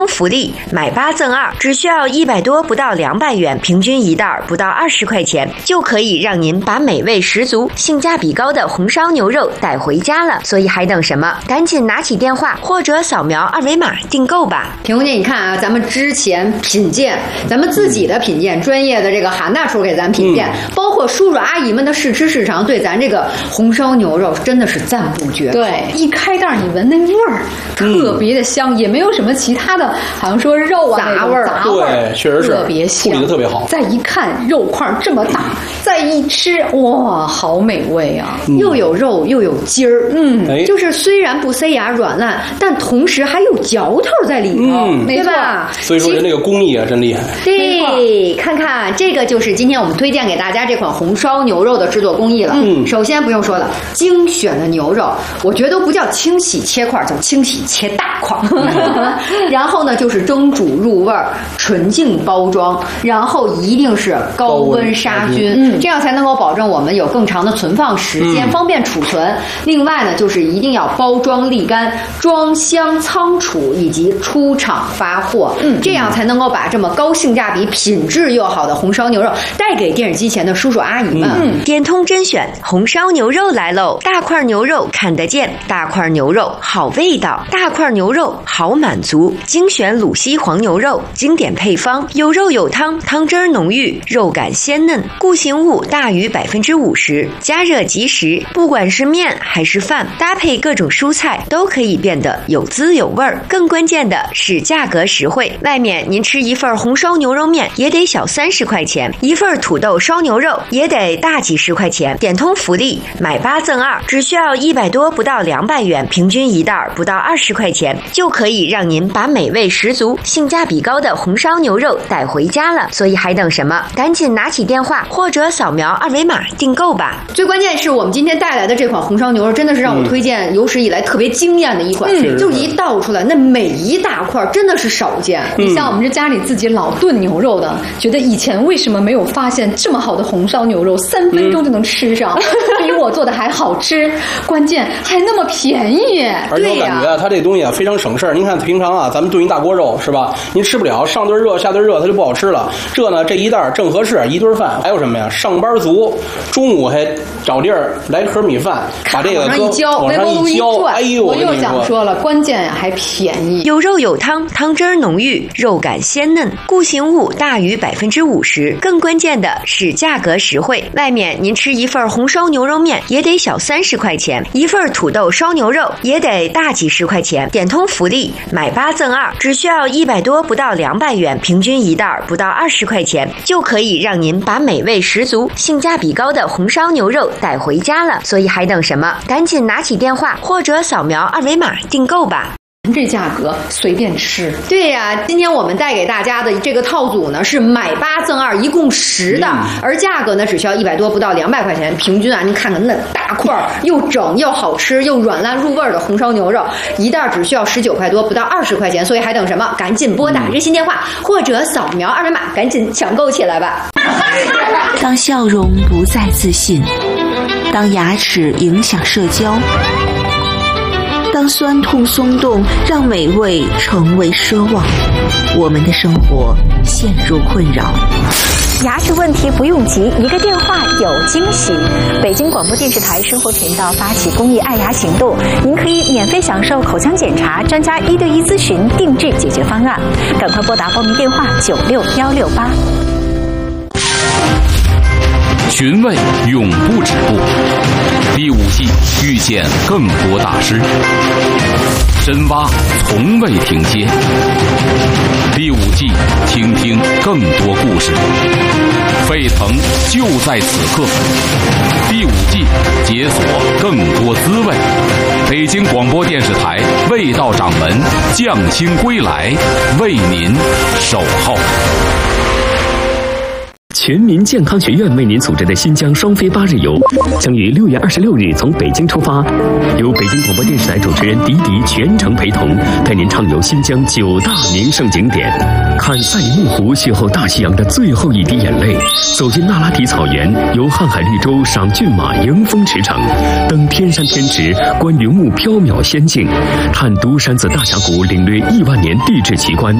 福利买8赠2，只需要100多不到200元，平均一袋不到20块钱，就可以让您把美味十足、性价比高的红烧牛肉带回家了。所以还等什么？赶紧拿起电话或者扫描2维码订购吧。 田红姐，你看啊，咱们之前品鉴，咱们自己的品鉴，专业的这个韩大厨给咱品鉴，包括叔叔阿姨们的试吃市场，对咱这个红烧牛肉真的是赞不绝口。 对，一开袋你闻那味儿特别的香，也没有什么其他的，好像说肉啊杂味儿， 对，确实是特别香， 处理的特别好。 再一看肉块这么大，再一吃，哇，好美味啊！ 又有肉又有筋儿，就是虽然不塞牙软烂，但同时还有嚼头在里头，对吧？ 所以说人这个工艺啊真厉害。 对，看看这个就是今天我们推荐给大家这款红烧牛肉的制作工艺了。首先不用说了，精选的牛肉，我觉得都不叫清洗切块，叫清洗切大块。然后呢，就是蒸煮入味儿，纯净包装，然后一定是高温杀菌，这样才能够保证我们有更长的存放时间，方便储存。另外呢，就是一定要包装沥干、装箱仓储以及出厂发货，这样才能够把这么高性价比、品质又好的红烧牛肉带给电视机前的叔叔阿姨们。 点通甄选红烧牛肉来喽！大块牛肉看得见，大块牛肉好味道，大块牛肉好满足。精选鲁西黄牛肉，经典配方，有肉有汤，汤汁浓郁，肉感鲜嫩，固形物大于50%，加热即食。不管是面还是饭，搭配各种蔬菜都可以变得有滋有味儿。更关键的是价格实惠，外面您吃一份红烧牛肉面也得小30块钱，一份土豆烧牛肉也得大几十块钱。点通福利买8赠2，只需要100多不到200元，平均一袋不到20块钱，就可以让您把美味十足、性价比高的红烧牛肉带回家了。所以还等什么？赶紧拿起电话或者扫描2维码订购吧。 最关键是我们今天带来的这款红烧牛肉真的是让我推荐有史以来特别惊艳的一款，就一倒出来那每一大块真的是少见。 你像我们这家里自己老炖牛肉的，觉得以前为什么没有发现这么好的红烧牛肉3分钟就能吃上，比我做的还好吃，关键还那么便宜。 而且我感觉啊，它这东西啊非常省事儿。您看平常啊，咱们炖一大锅肉是吧？您吃不了，上顿热下顿热，它就不好吃了。这呢，这一袋正合适，一顿饭。还有什么呀？上班族中午还找地儿来盒米饭，把这个往上一浇， 往上一浇，哎呦， 我又想说了，关键还便宜， 有肉有汤，汤汁浓郁，肉感鲜嫩，固形物大于50%。更关键的是价格实惠，外面您吃一份红烧牛肉面也得小30块钱，一份土豆烧牛肉也得大几十块钱。点通福利买8赠2，只需要100多不到200元，平均一袋不到20块钱，就可以让您把美味十足、性价比高的红烧牛肉带回家了。所以还等什么？赶紧拿起电话或者扫描2维码订购吧。 这价格随便吃。 对呀，今天我们带给大家的这个套组呢是买8赠2，一共10的，而价格呢只需要100多不到200块钱，平均啊，您看看那大块又整又好吃又软烂入味的红烧牛肉，一袋只需要19块多不到20块钱，所以还等什么？赶紧拨打热线电话或者扫描2维码，赶紧抢购起来吧。 当笑容不再自信，当牙齿影响社交，当酸痛松动让美味成为奢望，我们的生活陷入困扰。 牙齿问题不用急，一个电话有惊喜。北京广播电视台生活频道发起公益爱牙行动，您可以免费享受口腔检查、专家1对1咨询、定制解决方案。赶快拨打报名电话96168。 寻味永不止步，第5季遇见更多大师，深挖从未停歇。第5季倾听更多故事，沸腾就在此刻。第5季解锁更多滋味。北京广播电视台味道掌门匠心归来，为您守候。 请全民健康学院为您组织的新疆双飞8日游，将于6月26日从北京出发，由北京广播电视台主持人迪迪全程陪同，带您畅游新疆9大名胜景点，看赛里木湖邂逅大西洋的最后一滴眼泪，走进那拉提草原，游瀚海绿洲，赏骏马，迎风驰骋，登天山天池，观云雾缥缈仙境，看独山子大峡谷，领略亿万年地质奇观。